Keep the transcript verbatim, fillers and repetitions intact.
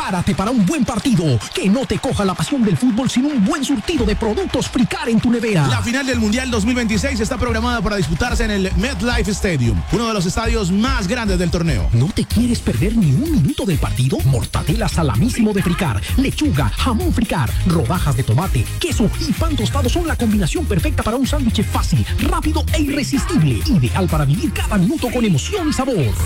Prepárate para un buen partido. Que no te coja la pasión del fútbol sin un buen surtido de productos Fricar en tu nevera. La final del Mundial dos mil veintiséis está programada para disputarse en el MetLife Stadium, uno de los estadios más grandes del torneo. ¿No te quieres perder ni un minuto del partido? Mortadela salamísimo de Fricar, lechuga, jamón Fricar, rodajas de tomate, queso y pan tostado son la combinación perfecta para un sándwich fácil, rápido e irresistible. Ideal para vivir cada minuto con emoción y sabor.